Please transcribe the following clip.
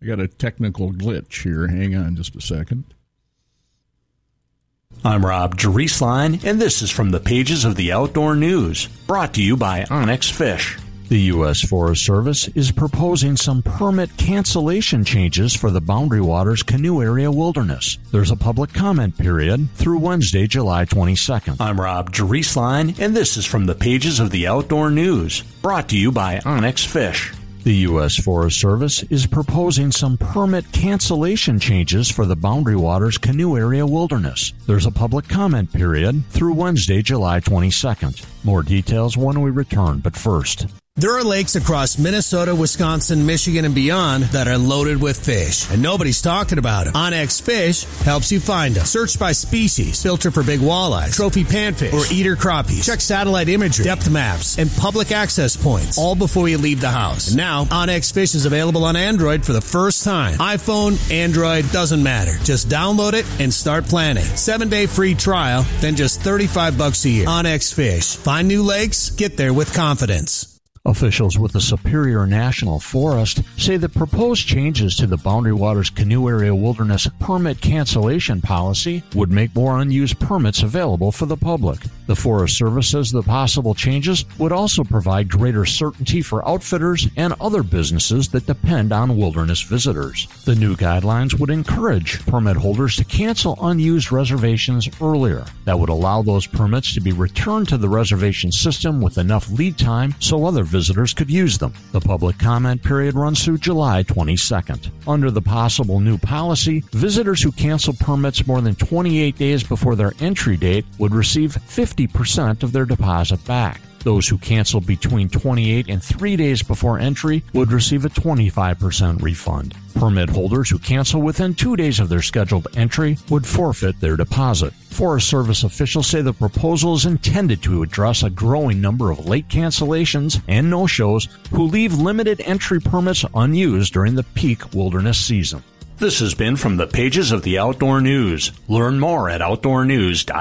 I got a technical glitch here. Hang on just a second. I'm Rob Drieslein, and this is from the pages of the Outdoor News, brought to you by Onyx Fish. The U.S. Forest Service is proposing some permit cancellation changes for the Boundary Waters Canoe Area Wilderness. There's a public comment period through Wednesday, July 22nd. I'm Rob Drieslein, and this is from the pages of the Outdoor News, brought to you by Onyx Fish. The U.S. Forest Service is proposing some permit cancellation changes for the Boundary Waters Canoe Area Wilderness. There's a public comment period through Wednesday, July 22nd. More details when we return, but first. There are lakes across Minnesota, Wisconsin, Michigan, and beyond that are loaded with fish, and nobody's talking about them. Onyx Fish helps you find them. Search by species, filter for big walleyes, trophy panfish, or eater crappies. Check satellite imagery, depth maps, and public access points, all before you leave the house. And now, Onyx Fish is available on Android for the first time. iPhone, Android, doesn't matter. Just download it and start planning. 7-day free trial, then just $35 a year. Onyx Fish. Find new lakes, get there with confidence. Officials with the Superior National Forest say the proposed changes to the Boundary Waters Canoe Area Wilderness permit cancellation policy would make more unused permits available for the public. The Forest Service says the possible changes would also provide greater certainty for outfitters and other businesses that depend on wilderness visitors. The new guidelines would encourage permit holders to cancel unused reservations earlier. That would allow those permits to be returned to the reservation system with enough lead time so other visitors could use them. The public comment period runs through July 22nd. Under the possible new policy, visitors who cancel permits more than 28 days before their entry date would receive 50% of their deposit back. Those who cancel between 28 and 3 days before entry would receive a 25% refund. Permit holders who cancel within 2 days of their scheduled entry would forfeit their deposit. Forest Service officials say the proposal is intended to address a growing number of late cancellations and no-shows who leave limited entry permits unused during the peak wilderness season. This has been from the pages of the Outdoor News. Learn more at outdoornews.com.